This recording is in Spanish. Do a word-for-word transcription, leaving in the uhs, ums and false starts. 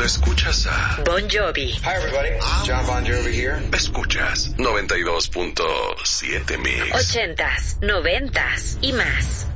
Solo escuchas a Bon Jovi. Hi everybody, John Bon Jovi here. Escuchas noventa y dos punto siete Mix. Ochentas, noventas y más.